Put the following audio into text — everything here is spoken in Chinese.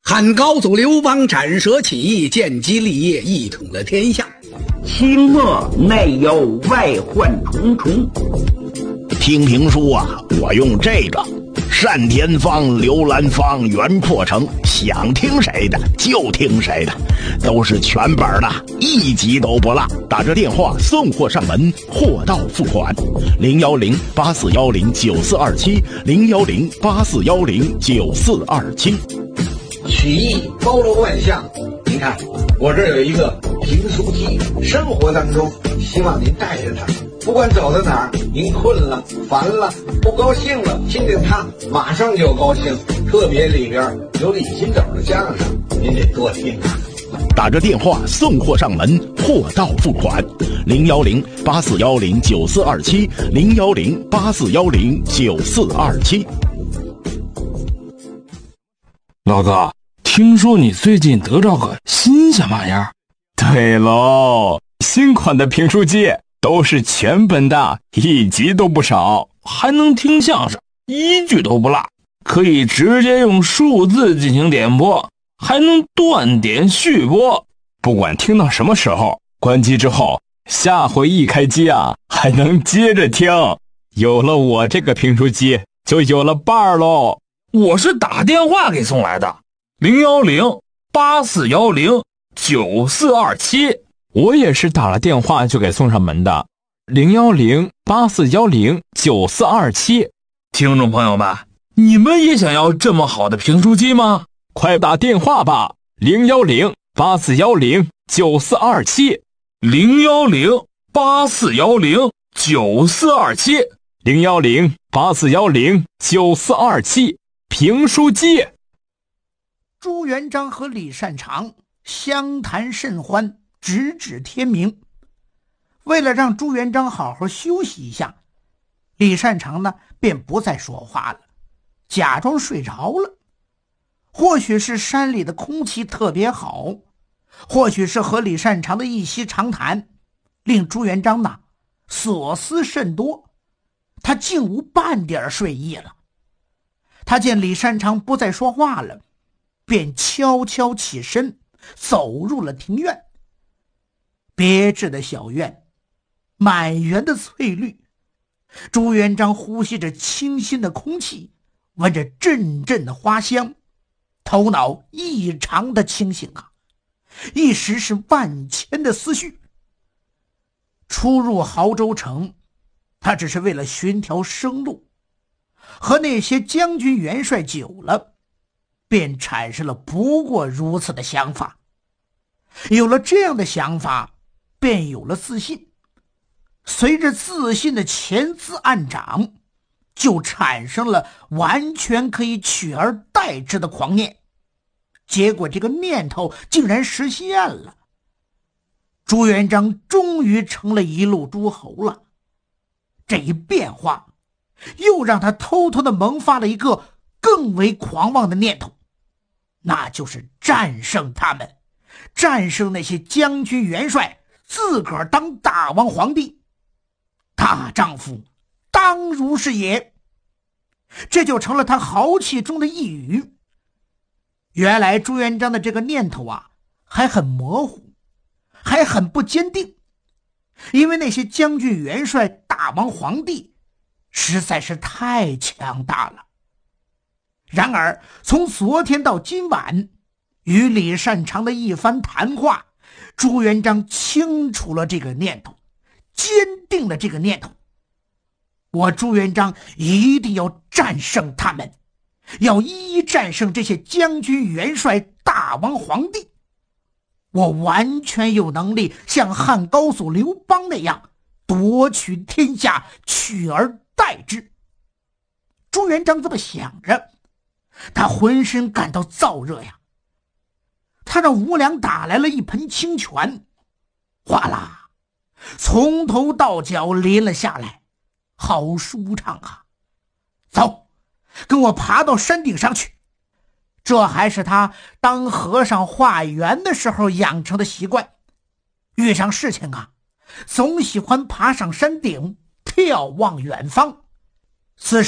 汉高祖刘邦斩蛇起义，建基立业，一统了天下。 清末内忧外患重重。 听评书啊，我用这个单田芳、刘兰芳、袁阔成，想听谁的就听谁的，都是全本的，一集都不落。打着电话送货上门，货到付款。010-8410-9427，010-8410-9427。 曲艺包罗万象，您看我这儿有一个评书机，生活当中希望您带着它，不管走到哪儿，您困了、烦了、不高兴了，听听它马上就高兴。特别里边有李金斗的相声，您得多听啊。 打着电话送货上门，货到付款。010-8410-9427，010-8410-9427。 老哥，听说你最近得着个新鲜玩意儿？ 对喽，新款的评书机都是全本的，一集都不少， 还能听相声，一句都不落，可以直接用数字进行点播，还能断点续播。 不管听到什么时候，关机之后，下回一开机啊，还能接着听。有了我这个评书机，就有了伴儿喽。 我是打电话给送来的，010-8410-9427。 我也是打了电话就给送上门的，010-8410-9427。 听众朋友们，你们也想要这么好的评书机吗？ 快打电话吧，010-8410-9427， 010-8410-9427， 010-8410-9427。评书机。 朱元璋和李善长相谈甚欢，直至天明。为了让朱元璋好好休息一下，李善长呢便不再说话了，假装睡着了。或许是山里的空气特别好，或许是和李善长的一席长谈，令朱元璋呢所思甚多，他竟无半点睡意了。他见李善长不再说话了，便悄悄起身，走入了庭院。别致的小院，满园的翠绿，朱元璋呼吸着清新的空气，闻着阵阵的花香，头脑异常的清醒啊，一时是万千的思绪。初入亳州城，他只是为了寻条生路，和那些将军元帅久了，便产生了不过如此的想法。有了这样的想法，便有了自信。随着自信的潜滋暗长，就产生了完全可以取而代之的狂念。结果这个念头竟然实现了。朱元璋终于成了一路诸侯了。这一变化又让他偷偷地萌发了一个更为狂妄的念头，那就是战胜他们，战胜那些将军元帅，自个儿当大王皇帝。大丈夫当如是也，这就成了他豪气中的一语。原来朱元璋的这个念头啊，还很模糊，还很不坚定，因为那些将军元帅、大王皇帝实在是太强大了。然而从昨天到今晚，与李善长的一番谈话，朱元璋清楚了这个念头，坚定了这个念头。我朱元璋一定要战胜他们，要一一战胜这些将军元帅、大王皇帝。我完全有能力像汉高祖刘邦那样夺取天下，取而代之。朱元璋这么想着，他浑身感到燥热呀。他让吴良打来了一盆清泉，哗啦，从头到脚淋了下来，好舒畅啊。走，跟我爬到山顶上去。这还是他当和尚化缘的时候养成的习惯，遇上事情啊，总喜欢爬上山顶，眺望远方。此时